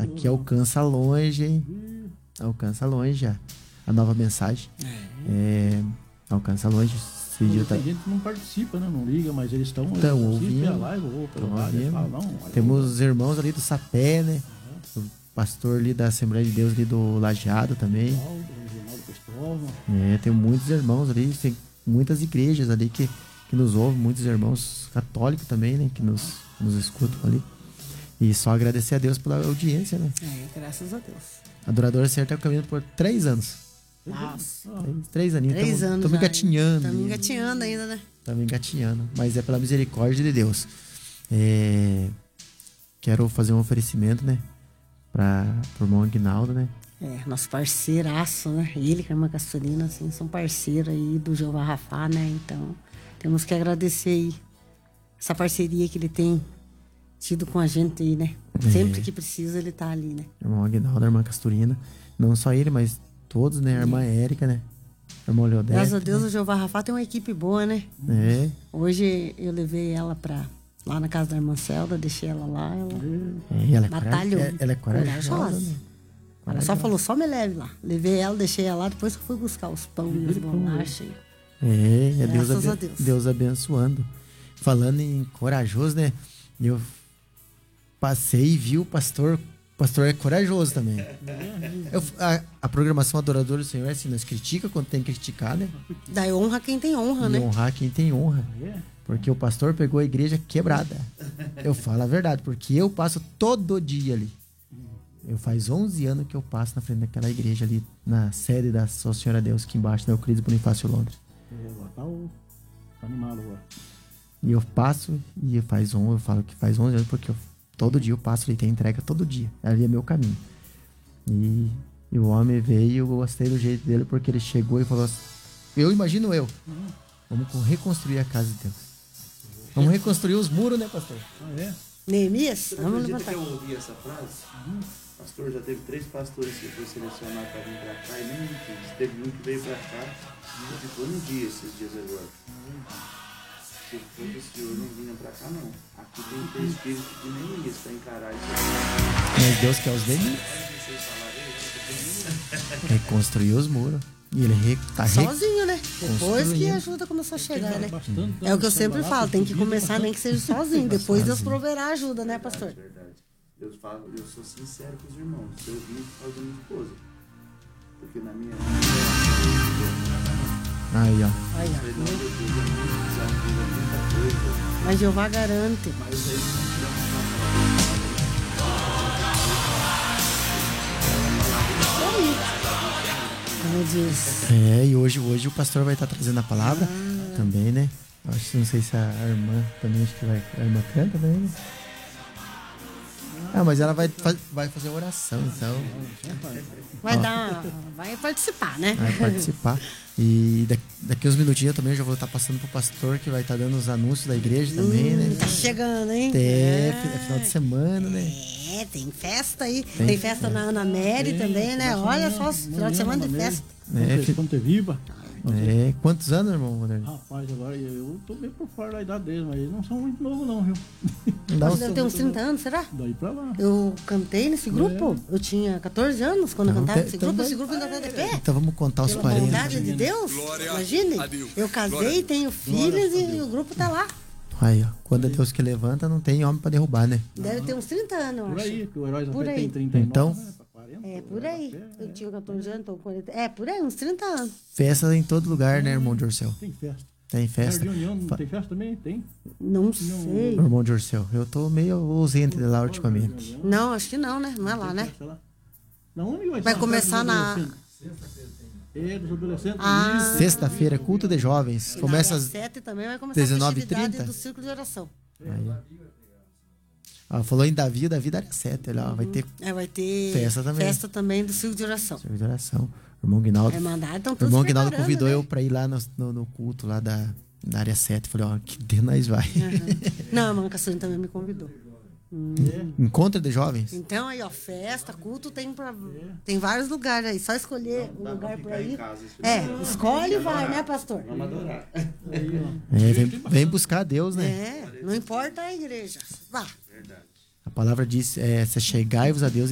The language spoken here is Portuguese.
Aqui alcança longe, hein? Alcança longe a nova mensagem. Alcança longe. Tem gente que não participa, né? Não liga, mas eles estão ouvindo. Pela live ou pelo rádio. Temos os irmãos ali do Sapé, né? O pastor ali da Assembleia de Deus ali do Lajeado também. Tem muitos irmãos ali, tem muitas igrejas ali que nos ouvem, muitos irmãos católicos também, né? Que nos escutam ali. E só agradecer a Deus pela audiência, né? Graças a Deus. Adorador Senhor tá caminhando por 3 anos. Nossa. 3 aninhos. 3 anos. Estamos engatinhando. Estamos engatinhando ainda, né? Estamos engatinhando. Mas é pela misericórdia de Deus. Quero fazer um oferecimento, né? Pro irmão Aguinaldo, né? Nosso parceiraço, né? Ele com a irmã Castorina, assim, são parceiros aí do Jeová Rafá, né? Então, temos que agradecer aí essa parceria que ele tem tido com a gente aí, né? Sempre que precisa, ele tá ali, né? Irmão Aguinaldo, a irmã Castorina. Não só ele, mas todos, né? A irmã Érica, né? A irmã Leodete. Graças a Deus, né? o Jeová Rafá tem uma equipe boa, né? Hoje eu levei ela lá na casa da irmã Celda, deixei ela lá. Ela batalhou. Ela é corajosa. Né? Ela só falou, só me leve lá. Levei ela, deixei ela lá, depois eu fui buscar os pão e as bolachas. Graças a Deus. Deus abençoando. Falando em corajoso, né? Eu passei e vi o pastor. O pastor é corajoso também. A programação Adorador do Senhor, assim, nós critica quando tem que criticar, né? Dá honra quem tem honra, né? Honrar quem tem honra. Porque o pastor pegou a igreja quebrada. Eu falo a verdade, porque eu passo todo dia ali. Faz 11 anos que eu passo na frente daquela igreja ali, na sede da Só Senhora Deus, aqui embaixo, da Euclides Bonifácio Londres. Tá animado agora. E eu passo, e eu falo que faz 11 anos, porque todo dia eu passo ali, tem entrega todo dia. Ali é meu caminho. E o homem veio e eu gostei do jeito dele, porque ele chegou e falou assim, vamos reconstruir a casa de Deus. Vamos reconstruir os muros, né, pastor? Neemias? Vamos levantar. Eu ouvi essa frase. Pastor, já teve 3 pastores que foi selecionado para vir para cá e nem quis. Teve um que veio para cá e ficou um dia esses dias agora. Se fosse o senhor, não vinha para cá, não. Aqui tem que ter espírito de Neemias para encarar isso. Mas Deus quer os Neemias. Reconstruir os muros. E ele tá sozinho, né? Depois que a ajuda começou a chegar, né? É o que eu sempre falo, tem que começar nem que seja sozinho. Depois Deus proverá ajuda, né, pastor? É verdade. Deus fala, eu sou sincero com os irmãos. Eu vim por causa da minha esposa. Porque na minha... Aí, ó. Mas Jeová garante. Como diz. E hoje o pastor vai estar trazendo a palavra também, né? Não sei se a irmã também, acho que a irmã canta também, né? Mas ela vai fazer oração, então. Vai participar, né? Vai participar. E daqui uns minutinhos eu também já vou estar passando pro pastor, que vai estar dando os anúncios da igreja também, né? Tá chegando, hein? É final de semana, né? Tem festa aí. Tem festa na Ana Mary também, né? Olha só, final de semana de festa. Fonte Viva. Quantos anos, irmão, Moderno? Rapaz, agora eu tô meio por fora da idade deles, mas eles não são muito novos não, viu? Deve ter uns 30 anos, será? Daí pra lá. Eu cantei nesse grupo, eu tinha 14 anos quando eu cantava nesse grupo, esse grupo ainda tá de pé. Então vamos contar os 40. Pela bondade de Deus, imagine, eu casei, tenho filhos e o grupo tá lá. Aí, ó, quando é Deus que levanta, não tem homem pra derrubar, né? Deve ter uns 30 anos, eu acho. Por aí, que o Heróis por até aí. tem 39, então, né? Por aí. Eu tinha 14 anos, tô com 40. Por aí, uns 30 anos. Festa em todo lugar, né, irmão de Orcel? Tem festa. Tem festa. União, não tem festa também? Tem? Não sei. Irmão de Orcel, eu tô meio ausente de lá ultimamente. Não, acho que não, né? Não é lá, né? Vai começar na... Dos adolescentes. Sexta-feira, culto de jovens. Começa às 7 também vai começar 19h30 do círculo de oração. Falou em Davi da área 7, olha, vai ter festa também do círculo de oração. Círculo de oração. O irmão Guinaldo. O irmão Guinaldo convidou eu pra ir lá no culto lá da área 7. Falei, que dia nós vai. Não, a irmã Castorina também me convidou. Encontro de jovens. Então aí, culto tem vários lugares aí. Só escolher um lugar por aí. Escolhe e vai, né, pastor? Vamos adorar. Vem buscar a Deus, né? Não importa a igreja. Vá. A palavra diz, se chegai-vos a Deus